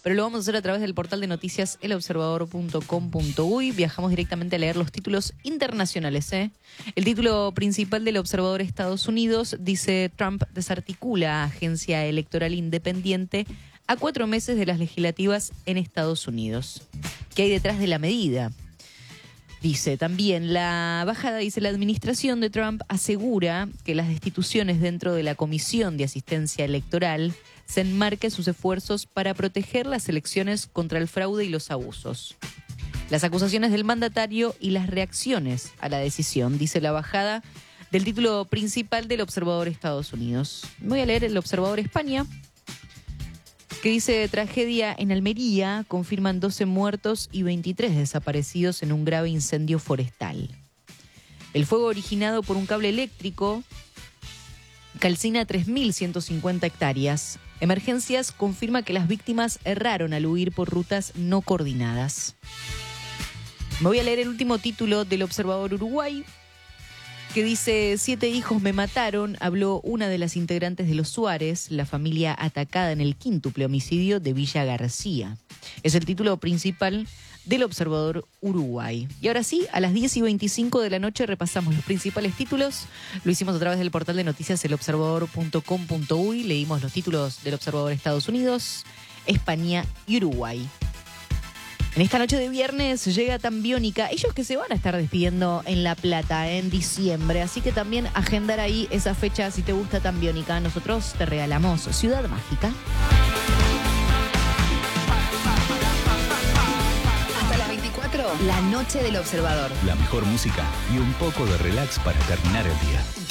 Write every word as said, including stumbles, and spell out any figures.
pero lo vamos a hacer a través del portal de noticias el observador punto com punto uy. Viajamos directamente a leer los títulos internacionales. ¿eh? El título principal del Observador Estados Unidos dice: Trump desarticula agencia electoral independiente a cuatro meses de las legislativas en Estados Unidos. ¿Qué hay detrás de la medida? Dice también, la bajada, dice, la administración de Trump asegura que las destituciones dentro de la Comisión de Asistencia Electoral se enmarquen sus esfuerzos para proteger las elecciones contra el fraude y los abusos. Las acusaciones del mandatario y las reacciones a la decisión, dice la bajada del título principal del Observador Estados Unidos. Voy a leer el Observador España, que dice: tragedia en Almería, confirman doce muertos y veintitrés desaparecidos en un grave incendio forestal. El fuego originado por un cable eléctrico calcina tres mil ciento cincuenta hectáreas. Emergencias confirma que las víctimas erraron al huir por rutas no coordinadas. Me voy a leer el último título del Observador Uruguay, que dice: siete hijos me mataron, habló una de las integrantes de los Suárez, la familia atacada en el quíntuple homicidio de Villa García. Es el título principal del Observador Uruguay. Y ahora sí, a las diez y veinticinco de la noche repasamos los principales títulos. Lo hicimos a través del portal de noticias el observador punto com punto uy. Leímos los títulos del Observador Estados Unidos, España y Uruguay. En esta noche de viernes llega Tambiónica, ellos que se van a estar despidiendo en La Plata en diciembre, así que también agendar ahí esa fecha si te gusta Tambiónica. Nosotros te regalamos Ciudad Mágica. Hasta las veinticuatro, la noche del Observador. La mejor música y un poco de relax para terminar el día.